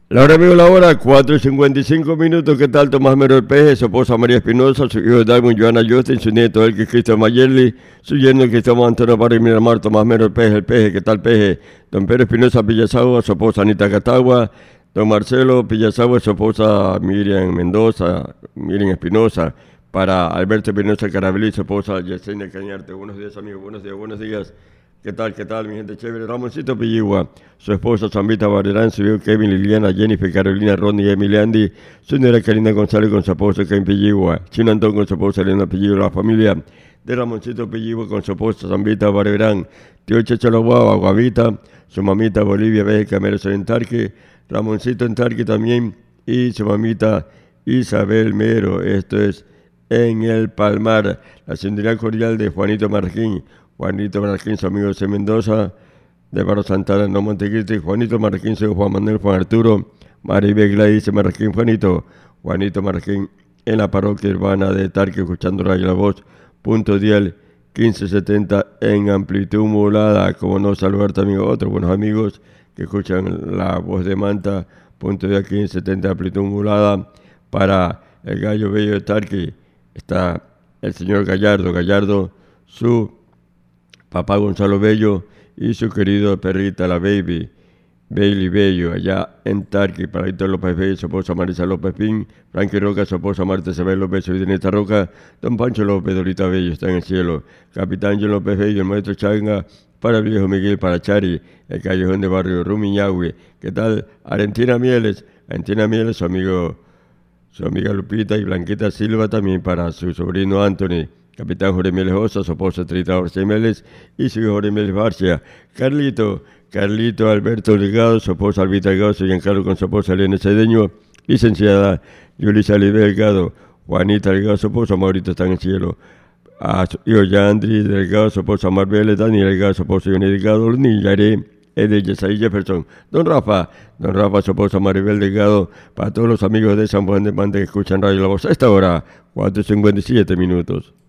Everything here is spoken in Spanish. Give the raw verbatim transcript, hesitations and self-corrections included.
La hora amigo, la hora, cuatro y cincuenta y cinco minutos. ¿Qué tal Tomás Mero del Peje, su esposa María Espinosa, su hijo Diamond, Joana Justin, su nieto Elke Cristo Mayerli, su yerno Cristóbal Antonio Barrio y Miramar, Tomás Mero del Peje, el Peje, ¿qué tal Peje? Don Pedro Espinosa Pillazagua, su esposa Anita Catagua, don Marcelo Pillazagua, su esposa Miriam Mendoza, Miriam Espinosa, para Alberto Espinosa Carabelli, su esposa Yesenia Cañarte. Buenos días amigos, buenos días, buenos días. ¿Qué tal, qué tal, mi gente chévere? Ramoncito Pilligua, su esposa Zambita Barrerán, su hijo Kevin, Liliana, Jennifer, Carolina, Ronnie, Emily, Andy, su nuera Karina González con su esposa Kevin Pilligua, Chino Antón con su esposa Elena Pilligua, la familia de Ramoncito Pilligua con su esposa Zambita Barrerán, tío Checho Guava, Guavita, su mamita Bolivia, Bélgica, Mercedes en Tarque, Ramoncito en Tarque también, y su mamita Isabel Mero. Esto es en el Palmar, la sintonía cordial de Juanito Marquín. Juanito Marquín, su amigo de Mendoza, de Barro Santana, no Montecristi, Juanito Marquín, su Juan Manuel, Juan Arturo, Maribel Gladys Marquín, Juanito, Juanito Marquín, en la parroquia urbana de Tarque, escuchando Radio La Voz, punto dial, quince setenta en amplitud modulada. Como no, saludar también a otros buenos amigos que escuchan La Voz de Manta, punto dial, quince setenta amplitud modulada. Para el gallo bello de Tarque está el señor Gallardo, Gallardo, su papá Gonzalo Bello y su querido perrita, la Baby, Bailey Bello, allá en Tarque, para Héctor López Bello, su esposa Marisa López Pin, Frankie Roca, su esposa Marta Isabel López, su Dineta Roca, don Pancho López, Dorita Bello, está en el cielo, Capitán John López Bello, el maestro Changa, para el viejo Miguel, para Chari, el callejón de barrio Rumiñahue. ¿Qué tal? Arentina Mieles, Arentina Mieles, su amigo, su amiga Lupita y Blanquita Silva, también para su sobrino Anthony, Capitán Jorge Mieles Osa, su esposa Trita Orce Mieles y su hijo Jorge Mieles Barcia. Carlito, Carlito Alberto Delgado, su esposa Albita Delgado, su Giancarlo con su esposa Elena Cedeño, licenciada Yulisa Libre Delgado, Juanita Delgado, su esposa Maurito está en el cielo. A su hijo Yandri Delgado, su esposa Marbella, Daniel Delgado, su esposa Yoni Delgado, Nillaré, Ede Yesai Jefferson, don Rafa, don Rafa, su esposa Maribel Delgado, para todos los amigos de San Juan de Mante que escuchan Radio La Voz a esta hora, cuatro y cincuenta y siete minutos.